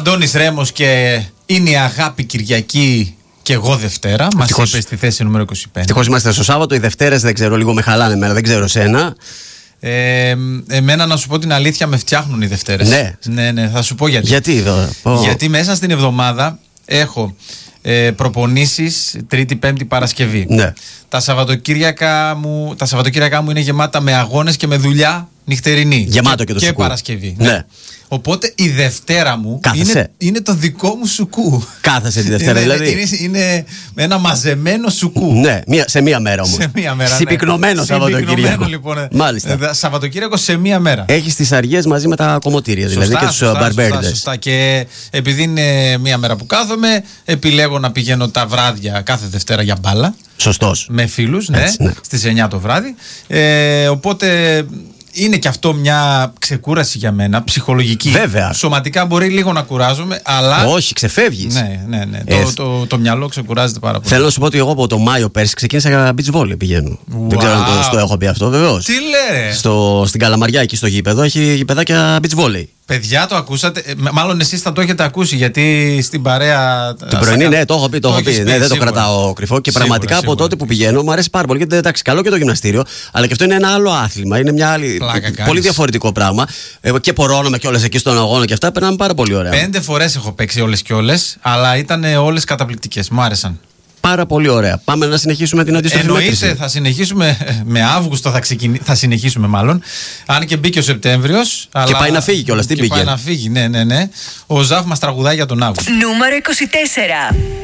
Αντώνης Ρέμος και είναι η Αγάπη Κυριακή και εγώ Δευτέρα. Μας είπε στη θέση νούμερο 25. Ευτυχώς είμαστε στο Σάββατο. Οι Δευτέρες δεν ξέρω, λίγο με χαλάνε εμένα, δεν ξέρω εσένα. Εμένα να σου πω την αλήθεια, με φτιάχνουν οι Δευτέρες. Ναι, θα σου πω γιατί. Γιατί Γιατί μέσα στην εβδομάδα έχω προπονήσεις Τρίτη, Πέμπτη, Παρασκευή. Ναι. Τα Σαββατοκύριακα μου είναι γεμάτα με αγώνες και με δουλειά νυχτερινή. Γεμάτο και το σουκού. Παρασκευή. Ναι. Οπότε η Δευτέρα μου είναι το δικό μου σουκού. Κάθεσαι τη Δευτέρα δηλαδή. Είναι ένα μαζεμένο σουκού. Ναι, σε μία μέρα όμως. Σε μία μέρα. Συμπυκνωμένο Σαββατοκύριακο. Λοιπόν, μάλιστα. Σαββατοκύριακο σε μία μέρα. Έχεις τις αργίες μαζί με τα κομμωτήρια, δηλαδή και τους μπαρμπέριδες. Σωστά. Και επειδή είναι μία μέρα που κάθομαι, επιλέγω να πηγαίνω τα βράδια κάθε Δευτέρα για μπάλα. Σωστός. Με φίλους, ναι, στις 9 το βράδυ. Οπότε είναι και αυτό μια ξεκούραση για μένα, ψυχολογική. Βέβαια. Σωματικά μπορεί λίγο να κουράζομαι, αλλά. Όχι, ξεφεύγεις. Ναι. Το μυαλό ξεκουράζεται πάρα πολύ. Θέλω να σου πω ότι εγώ από το Μάιο πέρσι ξεκίνησα beach volley πηγαίνω. Δεν ξέρω αν το έχω πει αυτό, βεβαίως. Τι λες? Στην Καλαμαριά, εκεί στο γήπεδο, έχει γηπεδάκια beach volley. Παιδιά, το ακούσατε? Μάλλον εσείς θα το έχετε ακούσει, γιατί στην παρέα. Την πρωινή, ναι, το έχω πει. Ναι, δεν το κρατάω κρυφό. Και πραγματικά από τότε που πηγαίνω μου αρέσει πάρα πολύ. Γιατί εντάξει, καλό και το γυμναστήριο, αλλά και αυτό είναι ένα άλλο άθλημα. Είναι μια άλλη. Πολύ διαφορετικό πράγμα. Και πορώναμε κιόλας εκεί στον αγώνα και αυτά. Περνάμε πάρα πολύ ωραία. 5 φορές έχω παίξει όλες και όλες, αλλά ήταν όλες καταπληκτικές. Μου άρεσαν. Πάρα πολύ ωραία. Πάμε να συνεχίσουμε την αντίστοιχη μέτρηση. Εννοείται, θα συνεχίσουμε με Αύγουστο, θα συνεχίσουμε μάλλον. Αν και μπήκε ο Σεπτέμβριος. Και πάει να φύγει κιόλας. Τι μπήκε? Πάει να φύγει, ναι. Ο Ζαφ μας τραγουδάει για τον Αύγουστο. Νούμερο 24.